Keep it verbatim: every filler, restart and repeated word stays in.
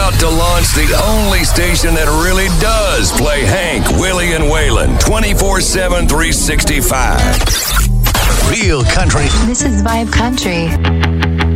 about to launch the only station that really does play Hank, Willie, and Waylon twenty-four seven, three sixty-five. Real country. This is Vibe Country.